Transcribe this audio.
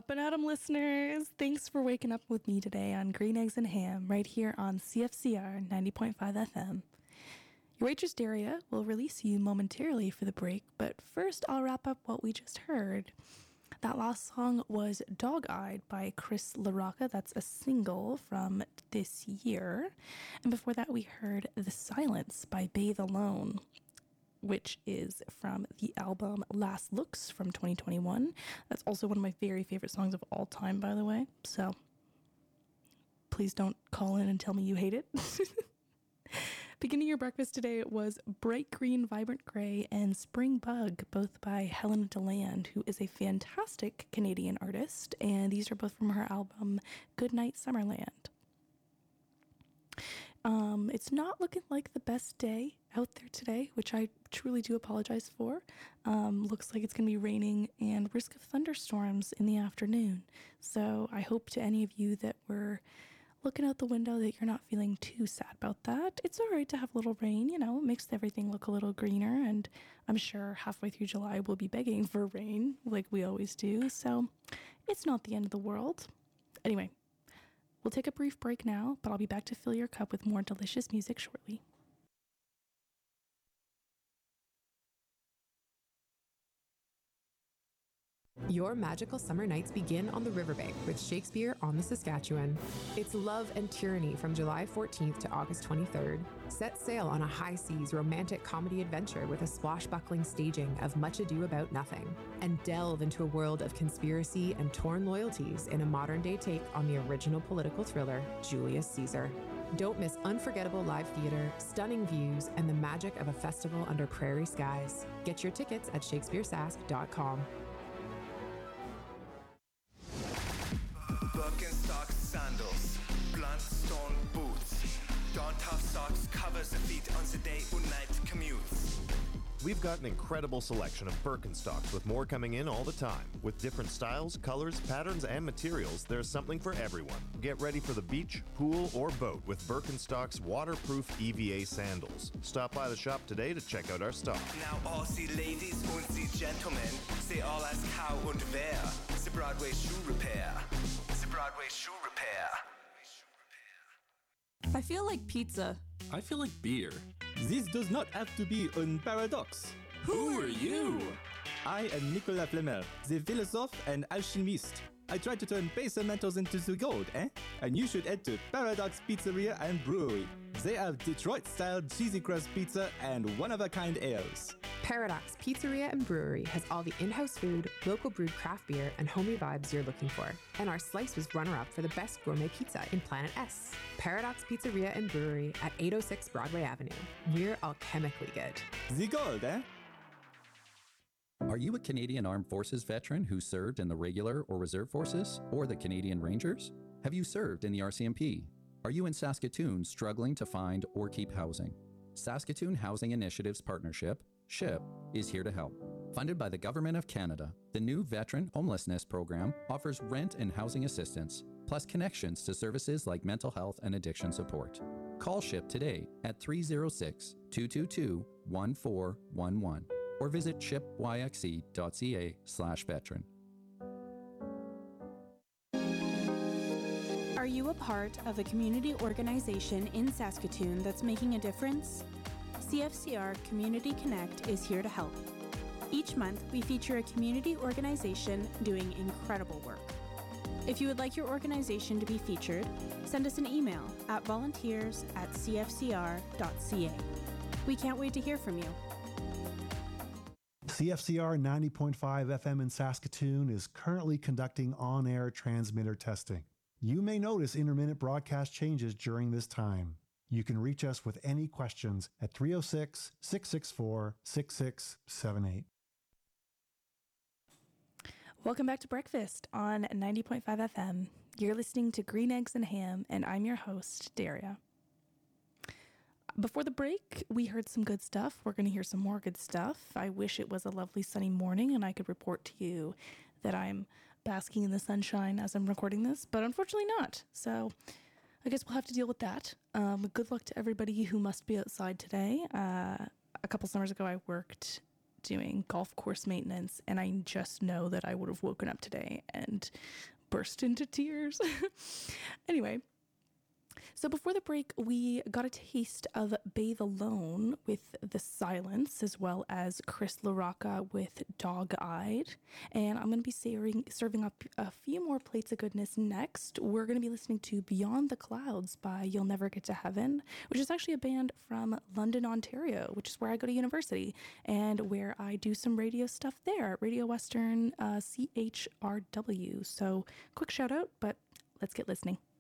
Up and Atom listeners, thanks for waking up with me today on Green Eggs and Ham, right here on CFCR 90.5 FM. Your waitress Daria will release you momentarily for the break, but first I'll wrap up what we just heard. That last song was Dog-Eyed by Chris LaRocca. That's a single from this year. And before that, we heard The Silence by Bathe Alone, which is from the album Last Looks from 2021. That's also one of my very favorite songs of all time, by the way. So please don't call in and tell me you hate it. Beginning your breakfast today was Bright Green, Vibrant Grey and Spring Bug, both by Helena DeLand, who is a fantastic Canadian artist. And these are both from her album Goodnight Summerland. It's not looking like the best day out there today, which I truly do apologize for. Looks like it's going to be raining and risk of thunderstorms in the afternoon. So I hope to any of you that were looking out the window that you're not feeling too sad about that. It's all right to have a little rain, you know, it makes everything look a little greener. And I'm sure halfway through July we'll be begging for rain like we always do. So it's not the end of the world. Anyway, we'll take a brief break now, but I'll be back to fill your cup with more delicious music shortly. Your magical summer nights begin on the riverbank with Shakespeare on the Saskatchewan. It's Love and Tyranny from July 14th to August 23rd. Set sail on a high seas romantic comedy adventure with a swashbuckling staging of Much Ado About Nothing, and delve into a world of conspiracy and torn loyalties in a modern-day take on the original political thriller, Julius Caesar. Don't miss unforgettable live theater, stunning views, and the magic of a festival under prairie skies. Get your tickets at shakespearesask.com. Birkenstock sandals, blunt stone boots. Dawn tough socks covers the feet on the day and night commutes. We've got an incredible selection of Birkenstocks with more coming in all the time. With different styles, colors, patterns, and materials, there's something for everyone. Get ready for the beach, pool, or boat with Birkenstock's waterproof EVA sandals. Stop by the shop today to check out our stock. Now all the ladies and the gentlemen, they all ask how and where. The Broadway Shoe Repair. The Broadway Shoe Repair. I feel like pizza. I feel like beer. This does not have to be a paradox. Who are you? I am Nicolas Flamel, the philosophe and alchemist. I try to turn base metals into the gold, eh? And you should head to Paradox Pizzeria and Brewery. They have Detroit-style cheesy crust pizza and one-of-a-kind ales. Paradox Pizzeria and Brewery has all the in-house food, local brewed craft beer, and homey vibes you're looking for. And our slice was runner-up for the best gourmet pizza in Planet S. Paradox Pizzeria and Brewery at 806 Broadway Avenue. We're alchemically good. The gold, eh? Are you a Canadian Armed Forces veteran who served in the regular or reserve forces or the Canadian Rangers? Have you served in the RCMP? Are you in Saskatoon struggling to find or keep housing? Saskatoon Housing Initiatives Partnership, SHIP, is here to help. Funded by the Government of Canada, the new Veteran Homelessness Program offers rent and housing assistance, plus connections to services like mental health and addiction support. Call SHIP today at 306-222-1411 or visit shipyxe.ca/veteran. Are you a part of a community organization in Saskatoon that's making a difference? CFCR Community Connect is here to help. Each month, we feature a community organization doing incredible work. If you would like your organization to be featured, send us an email at volunteers@cfcr.ca. We can't wait to hear from you. CFCR 90.5 FM in Saskatoon is currently conducting on-air transmitter testing. You may notice intermittent broadcast changes during this time. You can reach us with any questions at 306-664-6678. Welcome back to Breakfast on 90.5 FM. You're listening to Green Eggs and Ham, and I'm your host, Daria. Before the break, we heard some good stuff. We're going to hear some more good stuff. I wish it was a lovely sunny morning and I could report to you that I'm basking in the sunshine as I'm recording this, but unfortunately not. So I guess we'll have to deal with that. Good luck to everybody who must be outside today. A couple summers ago, I worked doing golf course maintenance, and I just know that I would have woken up today and burst into tears. Anyway, so before the break, we got a taste of Bathe Alone with The Silence, as well as Chris LaRocca with Dog Eyed. And I'm going to be serving up a few more plates of goodness next. We're going to be listening to Beyond the Clouds by You'll Never Get to Heaven, which is actually a band from London, Ontario, which is where I go to university and where I do some radio stuff there at Radio Western CHRW. So quick shout out, but let's get listening.